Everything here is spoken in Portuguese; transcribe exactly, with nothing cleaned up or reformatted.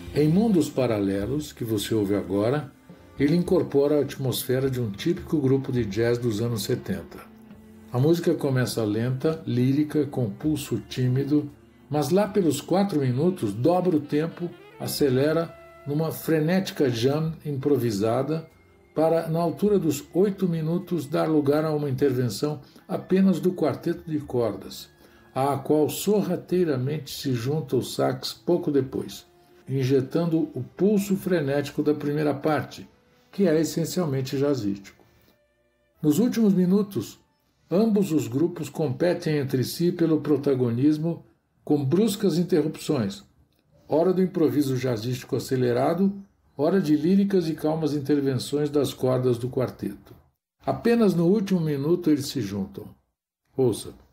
Em Mundos Paralelos, que você ouve agora, ele incorpora a atmosfera de um típico grupo de jazz dos anos setenta. A música começa lenta, lírica, com pulso tímido, mas lá pelos quatro minutos dobra o tempo, acelera numa frenética jam improvisada para, na altura dos oito minutos, dar lugar a uma intervenção apenas do quarteto de cordas, à qual sorrateiramente se junta o sax pouco depois, injetando o pulso frenético da primeira parte, que é essencialmente jazzístico. Nos últimos minutos, ambos os grupos competem entre si pelo protagonismo com bruscas interrupções, hora do improviso jazzístico acelerado, hora de líricas e calmas intervenções das cordas do quarteto. Apenas no último minuto eles se juntam. Ouça.